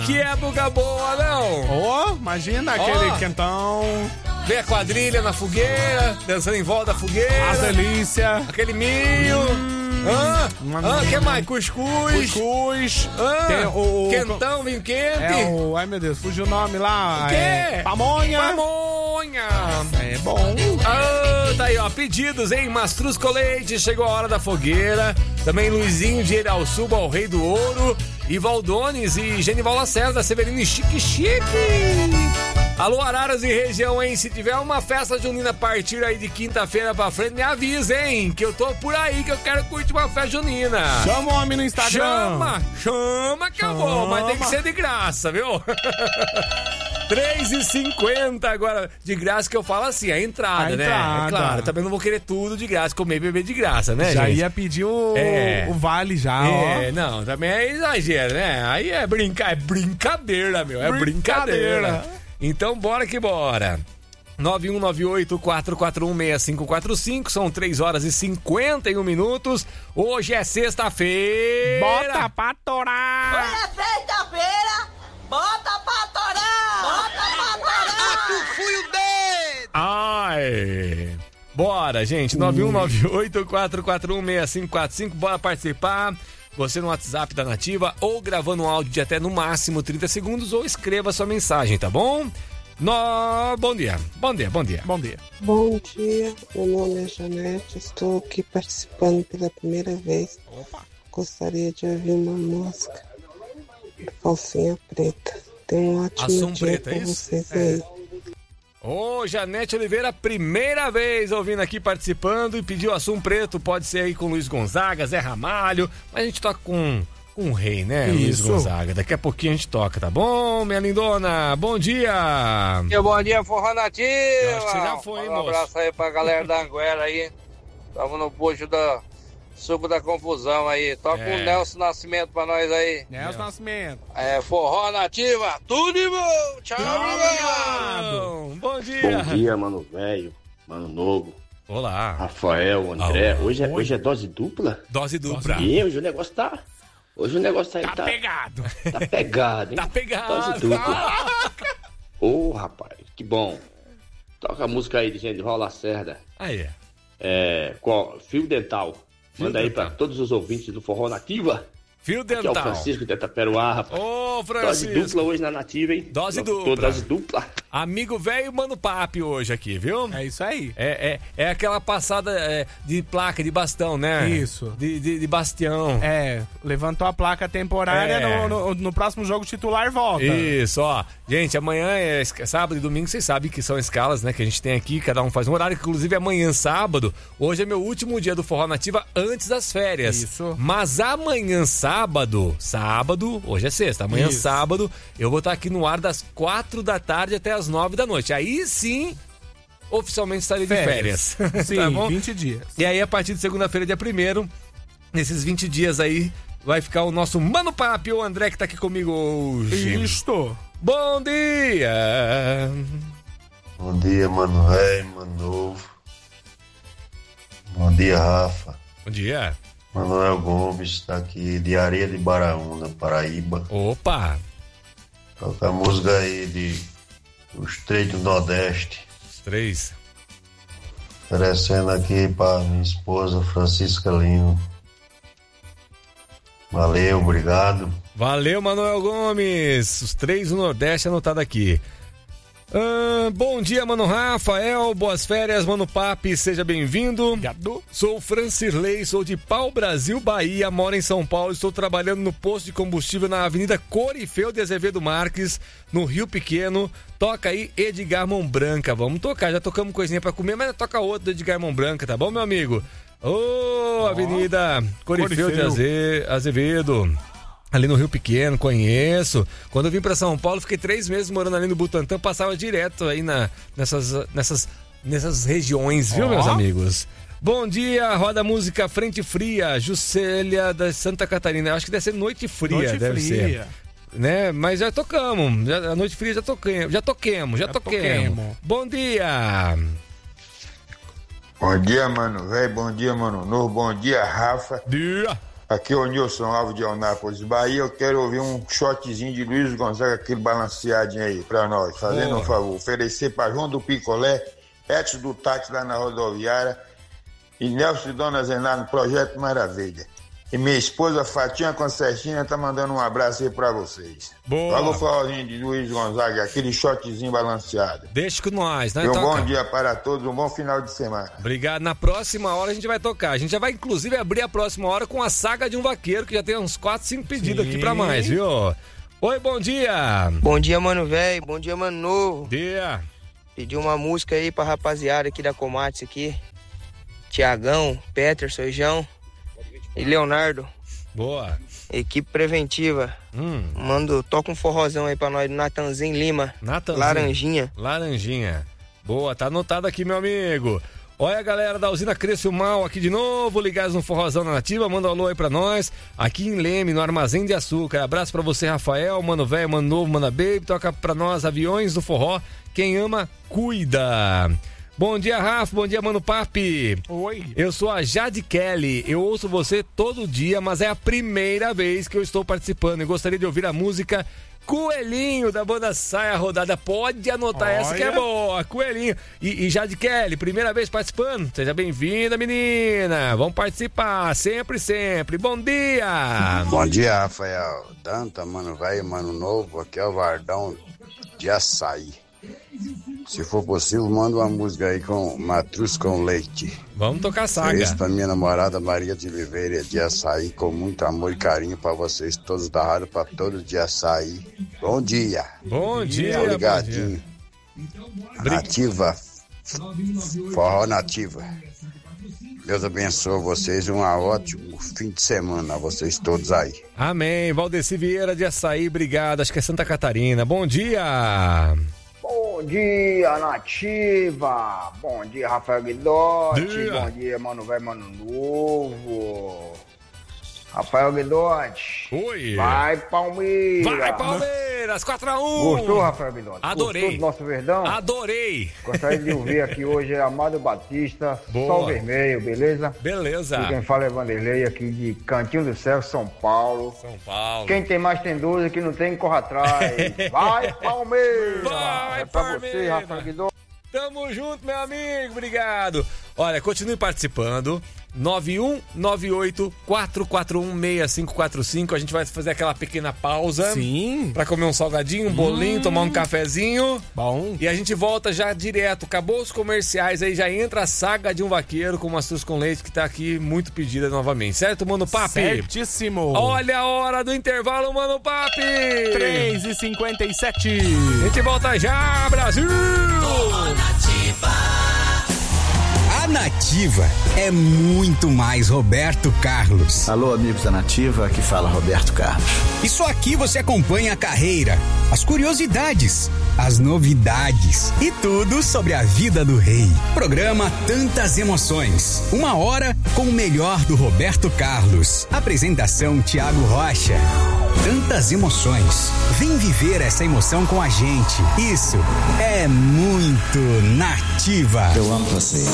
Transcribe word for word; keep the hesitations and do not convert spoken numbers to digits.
Que época boa, não? Ó, oh, imagina aquele oh. quentão. Vê a quadrilha na fogueira, dançando em volta da fogueira. A delícia. Aquele milho. Hum. Ah, ah, que mais? Cuscuz. Cuscuz. Ah, tem o, quentão, vinho quente. É o, ai meu Deus, fugiu o nome lá. O quê? É, pamonha. Pamonha. É bom. Ah, tá aí, ó, pedidos, hein? Mastrusco Leite, chegou a hora da fogueira. Também Luizinho de Irauçuba, o Rei do Ouro. E Valdones e Genival Lacerda, Severino e Chique Chique. Alô, Araras e região, hein? Se tiver uma festa junina a partir aí de quinta-feira pra frente, me avisa, hein? Que eu tô por aí, que eu quero curtir uma festa junina. Chama o homem no Instagram. Chama, chama que eu vou, mas tem que ser de graça, viu? três e cinquenta agora, de graça que eu falo assim, a entrada, a né? Entrada. É claro, também não vou querer tudo de graça, comer e beber de graça, né, já gente? ia pedir o, é. o vale já, é, ó. Não, também é exagero, né? Aí é, brinca... é brincadeira, meu, é brincadeira. brincadeira. Então, bora que bora. nove um nove oito, quatro quatro um, seis cinco quatro cinco, são três horas e cinquenta e um minutos. Hoje é sexta-feira. Bota pra torar. Hoje é sexta-feira. Bota pra torar. Bota pra torar. Tu fui o dedo. Ai. Bora, gente. nove um nove oito, quatro quatro um, seis cinco quatro cinco. Bora participar. Você no WhatsApp da Nativa ou gravando um áudio de até no máximo trinta segundos ou escreva sua mensagem, tá bom? No... Bom dia, bom dia, bom dia. Bom dia. Bom dia, meu nome é Janete, estou aqui participando pela primeira vez. Opa. Gostaria de ouvir uma música do Calcinha Preta. Tenha um ótimo Ação dia preta, pra é isso? vocês É. aí. Ô, Janete Oliveira, primeira vez ouvindo aqui, participando e pediu Assum Preto, pode ser aí com Luiz Gonzaga, Zé Ramalho, mas a gente toca com, com o rei, né, Isso. Luiz Gonzaga, daqui a pouquinho a gente toca, tá bom, minha lindona? Bom dia! Bom dia, Forró Nativa! Eu acho que já foi, um moço. abraço aí pra galera da Anguera aí, tava no posto da Suco da Confusão aí, toca É. o Nelson Nascimento pra nós aí. Nelson Nascimento. É, Forró Nativa, tudo de bom! Tchau, Obrigado. Bom dia! Bom dia, mano velho, mano novo, Olá! Rafael, André. Alô. Hoje é, hoje é dose dupla? Dose dupla! E hoje o negócio tá. Hoje o negócio tá. Tá, tá pegado. Tá pegado, hein? Tá pegado! Dose dupla. Ô, oh, rapaz, que bom. Toca a música aí de Genival Lacerda. Aí, É. Qual? Fio Dental. Manda Fio aí Dental. pra todos os ouvintes do Forró Nativa. Fio Que é o dental! Francisco de Itaperuá, rapaz. Ô, Dose Francisco! dupla hoje na Nativa, hein? Dose Locutor, dupla. Dose dupla. Amigo velho, mano papi hoje aqui, viu? É isso aí. É, é, é aquela passada é, de placa, de bastão, né? Isso. De, de, de bastião. É, levantou a placa temporária, É. no, no, no próximo jogo titular volta. Isso, ó. Gente, amanhã é esca- sábado e domingo, vocês sabem que são escalas, né? Que a gente tem aqui, cada um faz um horário, que inclusive amanhã, sábado, hoje é meu último dia do Forró Nativa antes das férias. Isso. Mas amanhã, sábado, sábado, hoje é sexta, amanhã, Isso. sábado, eu vou estar aqui no ar das quatro da tarde até as nove da noite. Aí sim, oficialmente estarei de férias. Sim, Tá bom? vinte dias. E aí, a partir de segunda-feira, dia primeiro, nesses vinte dias aí, vai ficar o nosso Mano Papi, o André, que tá aqui comigo hoje. Isto. Bom dia! Bom dia, mano velho, mano novo. Bom dia, Rafa. Bom dia! Manuel Gomes, tá aqui de Areia de Baraúna, Paraíba. Opa! Toca a música aí de Os Três do Nordeste. Os três. Oferecendo aqui pra minha esposa Francisca Lino. Valeu, obrigado. Valeu, Manuel Gomes! Os três do Nordeste anotado aqui. Ah, bom dia, Mano Rafael, boas férias, Mano Papi, seja bem-vindo. Obrigado. Sou o Francirley, sou de Pau Brasil, Bahia, moro em São Paulo, estou trabalhando no posto de combustível na Avenida Corifeu de Azevedo Marques, no Rio Pequeno. Toca aí Edgar Mão Branca, vamos tocar, já tocamos coisinha pra comer, mas toca outra do Edgar Mão Branca, tá bom, meu amigo? Ô, oh, Avenida Corifeu, Corifeu. de Aze... Azevedo. Ali no Rio Pequeno, conheço. Quando eu vim pra São Paulo, fiquei três meses morando ali no Butantã, passava direto aí na, nessas, nessas, nessas regiões, viu, Ó. meus amigos? Bom dia, roda música Frente Fria, Juscelia da Santa Catarina. Eu acho que deve ser Noite Fria, Noite deve fria. ser. Né? Mas já tocamos, já, a Noite Fria já toquemos, já toquemos, já, Já toquemos. toquemos. Bom dia! Bom dia, mano velho, bom dia, mano novo, bom dia, Rafa. Dia! Aqui é o Nilson Alves de Eunápolis, Bahia. Eu quero ouvir um shotzinho de Luiz Gonzaga, aquele balanceadinho aí pra nós, fazendo Boa. um favor. Oferecer pra João do Picolé, Edson do Táxi lá na rodoviária e Nelson e Dona Zená no Projeto Maravilha. E minha esposa Fatinha Concertina tá mandando um abraço aí pra vocês. Boa. Logo o forrozinho de Luiz Gonzaga, aquele shotzinho balanceado. Deixa com nós, né? E um Toca. bom dia para todos, um bom final de semana. Obrigado. Na próxima hora a gente vai tocar. A gente já vai, inclusive, abrir a próxima hora com a saga de um vaqueiro, que já tem uns quatro, cinco pedidos Sim. aqui pra mais, viu? Oi, bom dia. Bom dia, mano velho. Bom dia, mano novo. Dia. Pedi uma música aí pra rapaziada aqui da Comates aqui. Tiagão, Peterson, João e Leonardo. Boa. Equipe preventiva. Hum. Mando, toca um forrozão aí pra nós, Natanzinho Lima. Natanzinho. Laranjinha. Laranjinha. Boa, tá anotado aqui, meu amigo. Olha a galera da usina Cresce o Mal aqui de novo, ligados no Forrozão na Nativa, manda um alô aí pra nós, aqui em Leme, no Armazém de Açúcar. Abraço pra você, Rafael, mano velho, mano novo, mano baby, toca pra nós Aviões do Forró, quem ama, cuida. Bom dia, Rafa, bom dia, mano Papi. Oi. Eu sou a Jade Kelly, eu ouço você todo dia, mas é a primeira vez que eu estou participando e gostaria de ouvir a música Coelhinho, da banda Saia Rodada. Pode anotar. Olha. Essa que é boa, Coelhinho. E, e Jade Kelly, primeira vez participando? Seja bem-vinda, menina. Vamos participar, sempre, sempre. Bom dia. Bom dia, Rafael. Danta, mano velho, mano novo. Aqui é o Vardão de Açaí. Se for possível, manda uma música aí com Matruz com Leite. Vamos tocar saga. Isso pra minha namorada Maria de Oliveira de Açaí, com muito amor e carinho pra vocês todos da rádio, pra todos de Açaí. Bom dia. Bom dia. Tô ligadinho. Nativa. Forró Nativa. Deus abençoe vocês e um ótimo fim de semana a vocês todos aí. Amém. Valdeci Vieira de Açaí, obrigado. Acho que é Santa Catarina. Bom dia. Bom dia, Nativa! Bom dia, Rafael Guidotti! Dia. Bom dia, mano velho, mano novo! Rafael Guidotti! Oi! Vai, Palmeiras! Vai, Palmeiras! quatro a um! Gostou, Rafael Guidotti? Adorei! Gostou do nosso Verdão? Adorei! Gostaria de ouvir aqui hoje Amado Batista, Boa. Sol Vermelho, beleza? Beleza! E quem fala é Vanderlei, aqui de Cantinho do Céu, São Paulo. São Paulo! Quem tem mais tem dúvida, que não tem, corra atrás! Vai, Palmeiras! Vai, é pra Palmeiras! você, Rafael Guidotti! Tamo junto, meu amigo, obrigado. Olha, continue participando. nove um nove oito quatro quatro um seis cinco quatro cinco. A gente vai fazer aquela pequena pausa. Sim. Pra comer um salgadinho, um bolinho, hum. tomar um cafezinho. Bom. E a gente volta já direto. Acabou os comerciais, aí já entra a saga de um vaqueiro com mastruz com leite, que tá aqui muito pedida novamente. Certo, Mano Papi? Certíssimo. Olha a hora do intervalo, Mano Papi. três e cinquenta e sete. A gente volta já, Brasil. A Nativa é muito mais Roberto Carlos. Alô, amigos da Nativa, aqui fala Roberto Carlos. Isso aqui você acompanha a carreira, as curiosidades, as novidades e tudo sobre a vida do rei. Programa Tantas Emoções. Uma hora com o melhor do Roberto Carlos. Apresentação Tiago Rocha. Tantas emoções. Vem viver essa emoção com a gente. Isso é muito Nativa. Eu amo vocês.